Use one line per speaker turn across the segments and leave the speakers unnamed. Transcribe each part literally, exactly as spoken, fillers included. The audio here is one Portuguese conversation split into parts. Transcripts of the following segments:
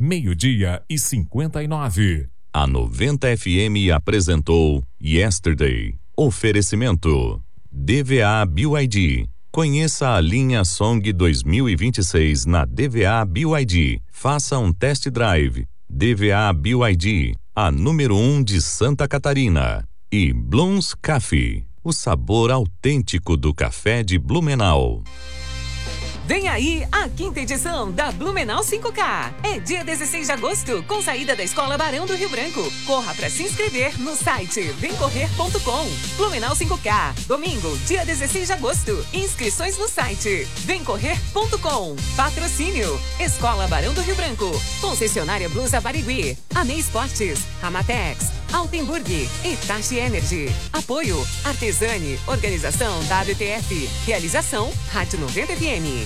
meio-dia e cinquenta e nove.
A noventa F M apresentou Yesterday. Oferecimento D V A B Y D. Conheça a linha Song dois mil e vinte e seis na D V A B Y D. Faça um test drive. D V A B Y D, a número um de Santa Catarina. E Blooms Coffee, o sabor autêntico do café de Blumenau.
Vem aí a quinta edição da Blumenau cinco K. É dia dezesseis de agosto, com saída da Escola Barão do Rio Branco. Corra para se inscrever no site vem correr ponto com. Blumenau cinco K, domingo, dia dezesseis de agosto. Inscrições no site vem correr ponto com. Patrocínio: Escola Barão do Rio Branco, Concessionária Blusa Barigui, Amei Esportes, Ramatex, Altenburg, Itachi Energy. Apoio: Artesani, Organização W T F. Realização: Rádio noventa F M.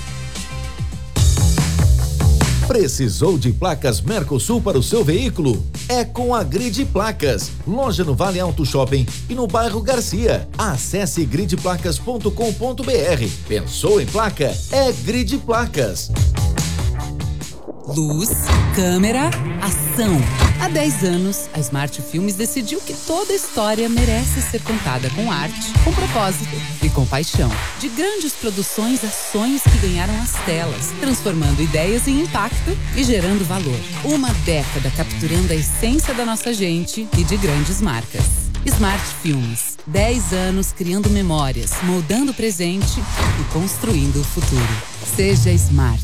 Precisou de placas Mercosul para o seu veículo? É com a Grid Placas. Loja no Vale Alto Shopping e no bairro Garcia. Acesse grid placas ponto com ponto br. Pensou em placa? É Grid Placas.
Luz, câmera, ação. Há dez anos, a Smart Filmes decidiu que toda história merece ser contada com arte, com propósito e com paixão. De grandes produções a sonhos que ganharam as telas, transformando ideias em impacto e gerando valor. Uma década capturando a essência da nossa gente e de grandes marcas. Smart Filmes. dez anos criando memórias, moldando o presente e construindo o futuro. Seja Smart.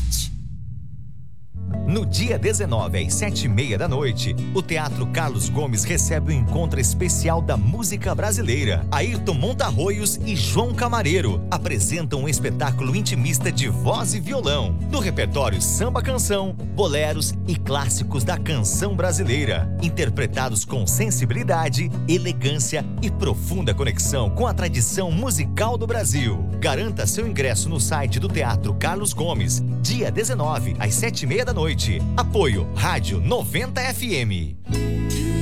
No dia dezenove, às sete e meia da noite, o Teatro Carlos Gomes recebe o encontro especial da música brasileira. Ayrton Montarroios e João Camareiro apresentam um espetáculo intimista de voz e violão. No repertório samba-canção, boleros e clássicos da canção brasileira, interpretados com sensibilidade, elegância e profunda conexão com a tradição musical do Brasil. Garanta seu ingresso no site do Teatro Carlos Gomes, dia dezenove, às sete e meia da noite. Apoio Rádio noventa F M.